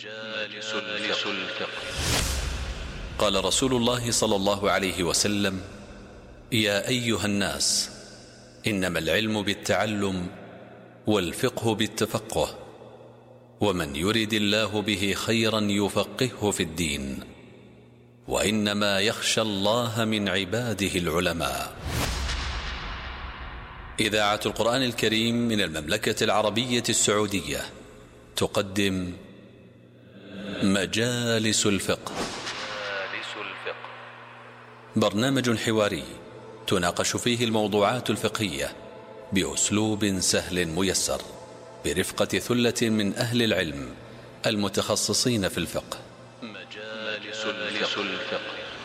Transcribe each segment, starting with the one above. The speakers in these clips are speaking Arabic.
مجالس الفقه. قال رسول الله صلى الله عليه وسلم: يا أيها الناس، إنما العلم بالتعلم والفقه بالتفقه، ومن يرد الله به خيرا يفقهه في الدين، وإنما يخشى الله من عباده العلماء. إذاعة القرآن الكريم من المملكة العربية السعودية تقدم مجالس الفقه. برنامج حواري تناقش فيه الموضوعات الفقهية بأسلوب سهل ميسر، برفقة ثلة من أهل العلم المتخصصين في الفقه. مجالس الفقه.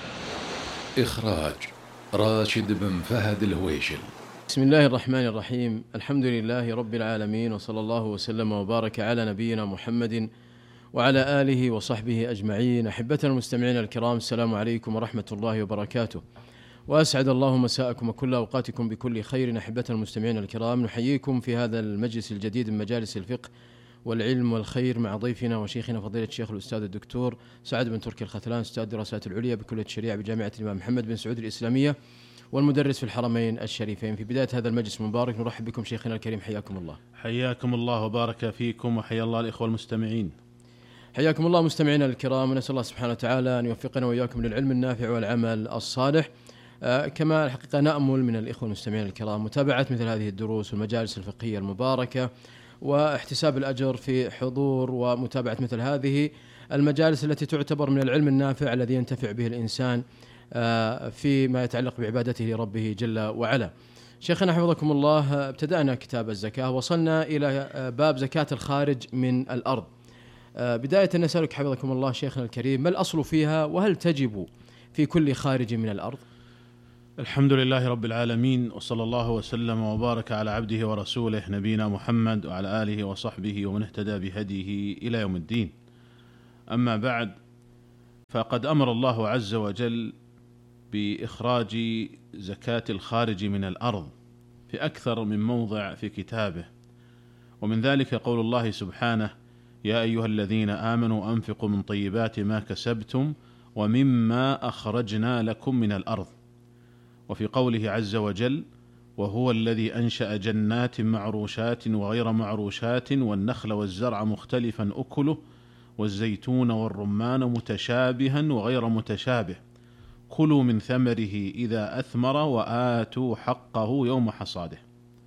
إخراج راشد بن فهد الهويشل. بسم الله الرحمن الرحيم. الحمد لله رب العالمين، وصلى الله وسلم وبارك على نبينا محمد وعلى آله وصحبه أجمعين. أحبتنا المستمعين الكرام، السلام عليكم ورحمة الله وبركاته، وأسعد الله مساءكم وكل أوقاتكم بكل خير. أحبتنا المستمعين الكرام، نحييكم في هذا المجلس الجديد من مجالس الفقه والعلم والخير مع ضيفنا وشيخنا فضيلة الشيخ الأستاذ الدكتور سعد بن تركي الختلان، أستاذ الدراسات العليا بكلية الشريعة بجامعة الإمام محمد بن سعود الإسلامية، والمدرس في الحرمين الشريفين. في بداية هذا المجلس المبارك نرحب بكم شيخنا الكريم، حياكم الله. حياكم الله وبارك فيكم، وحيا الله الإخوة المستمعين. حياكم الله مستمعينا الكرام، ونسأل الله سبحانه وتعالى أن يوفقنا وإياكم للعلم النافع والعمل الصالح. كما الحقيقة نأمل من الإخوة المستمعين الكرام متابعة مثل هذه الدروس والمجالس الفقهية المباركة، واحتساب الأجر في حضور ومتابعة مثل هذه المجالس التي تعتبر من العلم النافع الذي ينتفع به الإنسان فيما يتعلق بعبادته لربه جل وعلا. شيخنا حفظكم الله، ابتدأنا كتاب الزكاة، وصلنا إلى باب زكاة الخارج من الأرض. بداية نسألك حفظكم الله شيخنا الكريم، ما الأصل فيها، وهل تجب في كل خارج من الأرض؟ الحمد لله رب العالمين، وصلى الله وسلم وبارك على عبده ورسوله نبينا محمد وعلى آله وصحبه ومن اهتدى بهديه إلى يوم الدين. أما بعد، فقد أمر الله عز وجل بإخراج زكاة الخارج من الأرض في أكثر من موضع في كتابه، ومن ذلك قول الله سبحانه: يا أيها الذين آمنوا أنفقوا من طيبات ما كسبتم ومما أخرجنا لكم من الأرض. وفي قوله عز وجل: وهو الذي أنشأ جنات معروشات وغير معروشات والنخل والزرع مختلفا أكله والزيتون والرمان متشابها وغير متشابه كلوا من ثمره إذا أثمر وآتوا حقه يوم حصاده.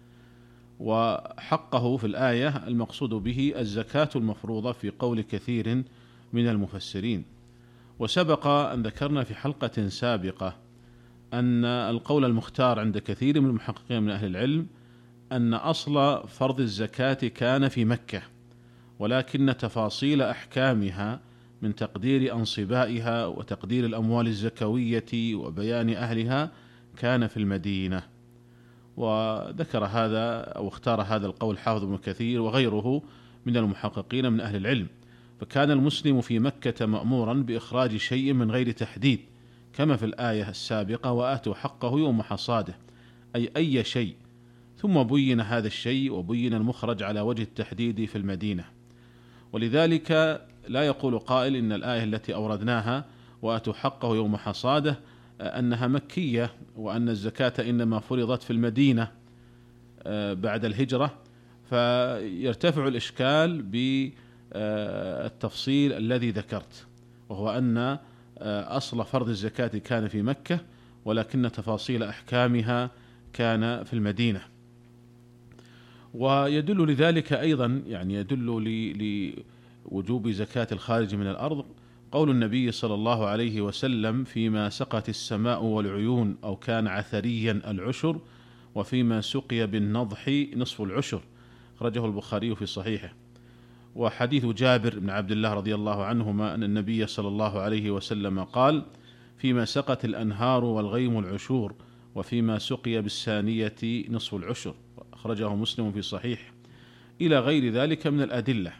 وحقه في الآية المقصود به الزكاة المفروضة في قول كثير من المفسرين. وسبق أن ذكرنا في حلقة سابقة أن القول المختار عند كثير من المحققين من أهل العلم أن أصل فرض الزكاة كان في مكة، ولكن تفاصيل أحكامها من تقدير أنصبائها وتقدير الأموال الزكوية وبيان أهلها كان في المدينة. وذكر هذا أو اختار هذا القول حافظ ابن كثير وغيره من المحققين من أهل العلم. فكان المسلم في مكة مأمورا بإخراج شيء من غير تحديد، كما في الآية السابقة: وآتوا حقه يوم حصاده، أي شيء. ثم بين هذا الشيء وبين المخرج على وجه التحديد في المدينة. ولذلك لا يقول قائل إن الآية التي أوردناها وآتوا حقه يوم حصاده أنها مكية، وأن الزكاة إنما فرضت في المدينة بعد الهجرة، فيرتفع الإشكال بالتفصيل الذي ذكرت، وهو أن أصل فرض الزكاة كان في مكة، ولكن تفاصيل أحكامها كان في المدينة. ويدل لذلك أيضا، يعني يدل لوجوب زكاة الخارج من الأرض قول النبي صلى الله عليه وسلم: فيما سقت السماء والعيون أو كان عثريا العشر، وفيما سقي بالنضح نصف العشر. أخرجه البخاري في صحيحه. وحديث جابر بن عبد الله رضي الله عنهما أن النبي صلى الله عليه وسلم قال: فيما سقت الأنهار والغيم العشور، وفيما سقي بالسانية نصف العشر. أخرجه مسلم في صحيح، إلى غير ذلك من الأدلة.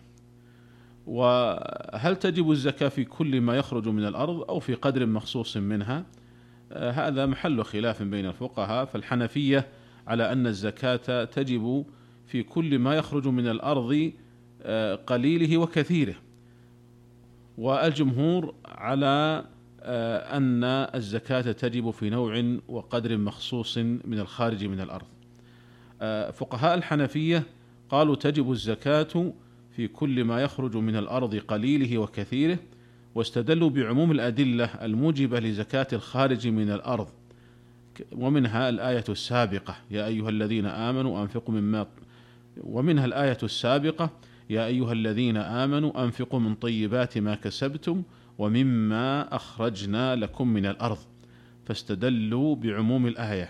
وهل تجب الزكاة في كل ما يخرج من الأرض أو في قدر مخصوص منها؟ هذا محل خلاف بين الفقهاء. فالحنفية على أن الزكاة تجب في كل ما يخرج من الأرض قليله وكثيره، والجمهور على أن الزكاة تجب في نوع وقدر مخصوص من الخارج من الأرض. فقهاء الحنفية قالوا تجب الزكاة في كل ما يخرج من الأرض قليله وكثيره، واستدلوا بعموم الأدلة الموجبة لزكاة الخارج من الأرض، ومنها الآية السابقة يا أيها الذين آمنوا أنفقوا مما، ومنها الآية السابقة يا أيها الذين آمنوا أنفقوا من طيبات ما كسبتم ومما أخرجنا لكم من الأرض، فاستدلوا بعموم الآية.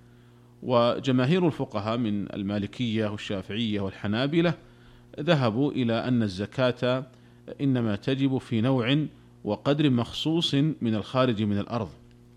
وجماهير الفقهاء من المالكية والشافعية والحنابلة ذهبوا إلى أن الزكاة إنما تجب في نوع وقدر مخصوص من الخارج من الأرض،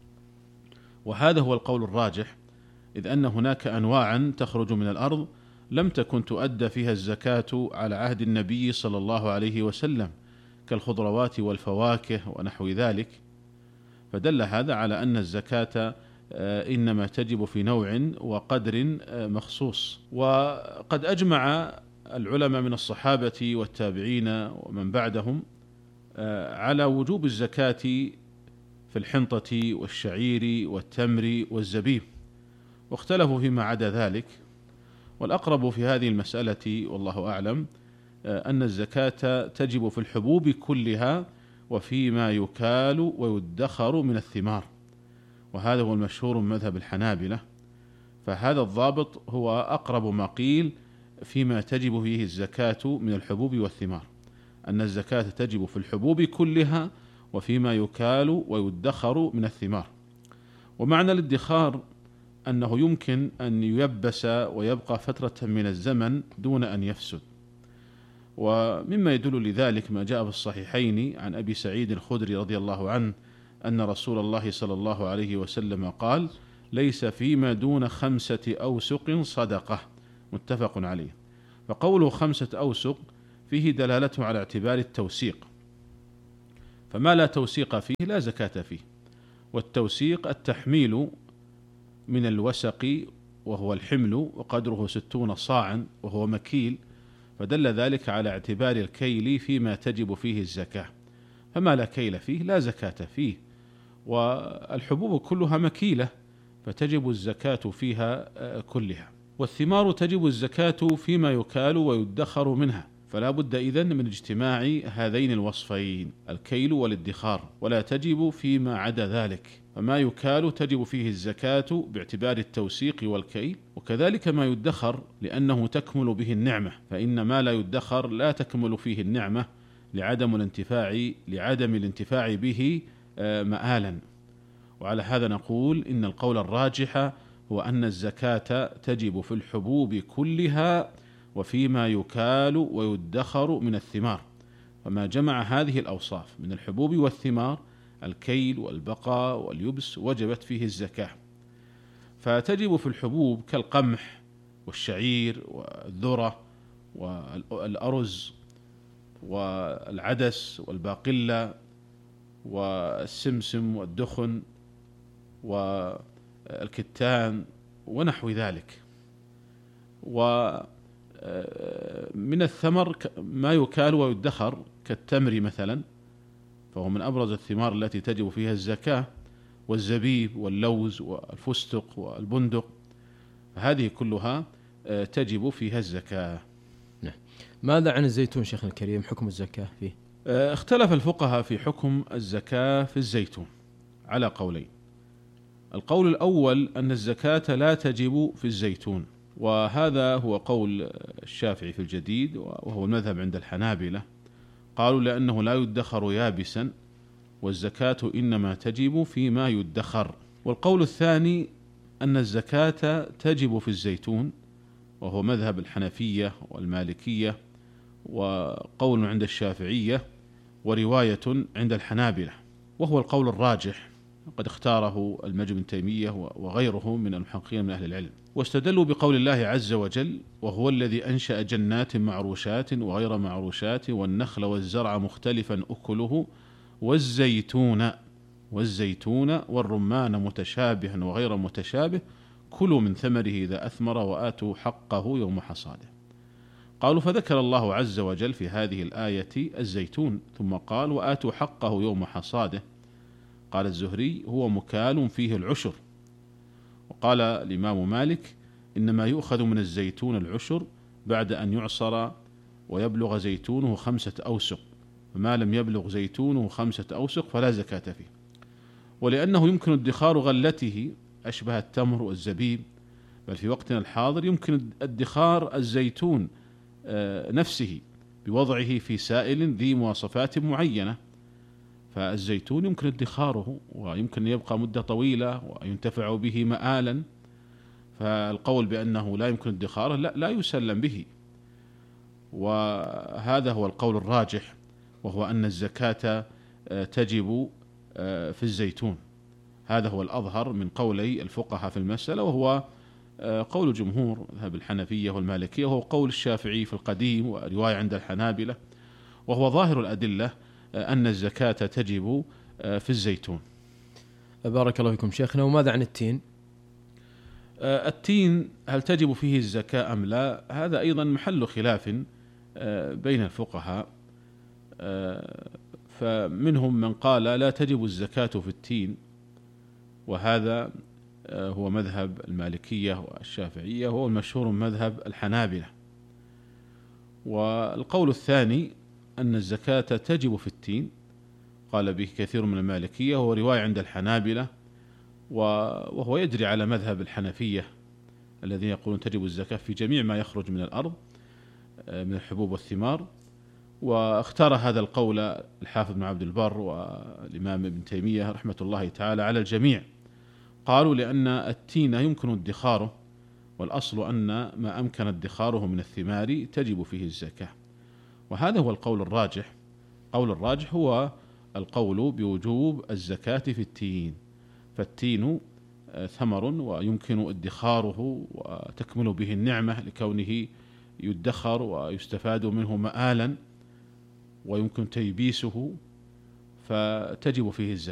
وهذا هو القول الراجح، إذ أن هناك أنواعا تخرج من الأرض لم تكن تؤدى فيها الزكاة على عهد النبي صلى الله عليه وسلم، كالخضروات والفواكه ونحو ذلك، فدل هذا على أن الزكاة إنما تجب في نوع وقدر مخصوص. وقد أجمع العلماء من الصحابة والتابعين ومن بعدهم على وجوب الزكاة في الحنطة والشعير والتمر والزبيب، واختلفوا فيما عدا ذلك، والأقرب في هذه المسألة والله أعلم أن الزكاة تجب في الحبوب كلها وفيما يكال ويدخر من الثمار، وهذا هو المشهور من مذهب الحنابلة، فهذا الضابط هو أقرب ما قيل فيما تجب فيه الزكاة من الحبوب والثمار، أن الزكاة تجب في الحبوب كلها وفيما يكال ويدخر من الثمار. ومعنى الادخار أنه يمكن أن ييبس ويبقى فترة من الزمن دون أن يفسد، ومما يدل لذلك ما جاء في الصحيحين عن أبي سعيد الخدري رضي الله عنه أن رسول الله صلى الله عليه وسلم قال ليس فيما دون 5 أوسق صدقة، متفق عليه. فقوله 5 أوسق فيه دلالة على اعتبار التوسيق، فما لا توسيق فيه لا زكاة فيه، والتوسيق التحميل من الوسق وهو الحمل وقدره 60 صاعا وهو مكيل، فدل ذلك على اعتبار الكيل فيما تجب فيه الزكاة، فما لا كيل فيه لا زكاة فيه، والحبوب كلها مكيلة فتجب الزكاة فيها كلها. والثمار تجب الزكاة فيما يكال ويدخر منها، فلا بد إذن من اجتماع هذين الوصفين الكيل والادخار، ولا تجب فيما عدا ذلك، فما يكال تجب فيه الزكاة باعتبار التوسيق والكيل، وكذلك ما يدخر لأنه تكمل به النعمة، فإن ما لا يدخر لا تكمل فيه النعمة لعدم الانتفاع به مآلا. وعلى هذا نقول إن القول الراجح هو أن الزكاة تجب في الحبوب كلها وفيما يكال ويدخر من الثمار، فما جمع هذه الأوصاف من الحبوب والثمار الكيل والبقاء واليبس وجبت فيه الزكاة. فتجب في الحبوب كالقمح والشعير والذرة والأرز والعدس والباقلة والسمسم والدخن والكتان ونحو ذلك. ومن الثمر ما يكال ويدخر كالتمر مثلا، فهو من أبرز الثمار التي تجب فيها الزكاة، والزبيب واللوز والفستق والبندق، هذه كلها تجب فيها الزكاة. ماذا عن الزيتون شيخنا الكريم، حكم الزكاة فيه؟ اختلف الفقهاء في حكم الزكاة في الزيتون على قولين. القول الأول أن الزكاة لا تجب في الزيتون، وهذا هو قول الشافعي في الجديد وهو المذهب عند الحنابلة، قالوا لأنه لا يدخر يابسا والزكاة إنما تجب فيما يدخر. والقول الثاني أن الزكاة تجب في الزيتون، وهو مذهب الحنفية والمالكية وقول عند الشافعية ورواية عند الحنابلة، وهو القول الراجح قد اختاره المجد بن تيمية وغيره من المحققين من أهل العلم، واستدلوا بقول الله عز وجل وهو الذي أنشأ جنات معروشات وغير معروشات والنخل والزرع مختلفا أكله والزيتون والرمان متشابها وغير متشابه كلوا من ثمره إذا أثمر وآتوا حقه يوم حصاده. قالوا: فذكر الله عز وجل في هذه الآية الزيتون، ثم قال: وآتوا حقه يوم حصاده. قال الزهري: هو مكال فيه العشر. وقال الإمام مالك: إنما يؤخذ من الزيتون العشر بعد أن يعصر ويبلغ زيتونه 5 أوسق، فما لم يبلغ زيتونه 5 أوسق فلا زكاة فيه. ولأنه يمكن ادخار غلته أشبه التمر والزبيب، بل في وقتنا الحاضر يمكن ادخار الزيتون نفسه بوضعه في سائل ذي مواصفات معينة، فالزيتون يمكن ادخاره ويمكن أن يبقى مدة طويلة وينتفع به مآلا، فالقول بأنه لا يمكن ادخاره لا يسلم به. وهذا هو القول الراجح، وهو أن الزكاة تجب في الزيتون. هذا هو الأظهر من قولي الفقهاء في المسألة، وهو قول جمهور مذهب الحنفية والمالكية، وهو قول الشافعي في القديم ورواية عند الحنابلة، وهو ظاهر الأدلة أن الزكاة تجب في الزيتون. بارك الله فيكم شيخنا. وماذا عن التين؟ التين هل تجب فيه الزكاة أم لا؟ هذا أيضا محل خلاف بين الفقهاء، فمنهم من قال لا تجب الزكاة في التين، وهذا هو مذهب المالكية والشافعية، وهو المشهور من مذهب الحنابلة. والقول الثاني أن الزكاة تجب في التين، قال به كثير من المالكية، وهو رواية عند الحنابلة، وهو يجري على مذهب الحنفية الذين يقولون تجب الزكاة في جميع ما يخرج من الأرض من الحبوب والثمار. واختار هذا القول الحافظ بن عبد البر والإمام ابن تيمية رحمة الله تعالى على الجميع. قالوا لأن التين يمكن ادخاره، والأصل أن ما أمكن ادخاره من الثمار تجب فيه الزكاة، وهذا هو القول الراجح. قول الراجح هو القول بوجوب الزكاة في التين، فالتين ثمر ويمكن ادخاره وتكمل به النعمة لكونه يدخر ويستفاد منه مآلا ويمكن تيبيسه، فتجب فيه الزكاة.